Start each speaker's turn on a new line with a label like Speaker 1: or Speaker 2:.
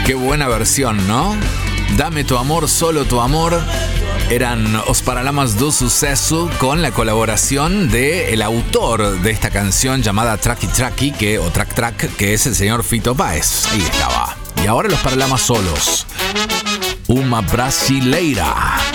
Speaker 1: Qué buena versión, ¿no? Dame tu amor, solo tu amor. Eran Os Paralamas do Sucesso con la colaboración del autor de esta canción llamada Tracky Tracky, o Track Track, que es el señor Fito Páez. Ahí estaba. Y ahora Los Paralamas solos. Uma Brasileira.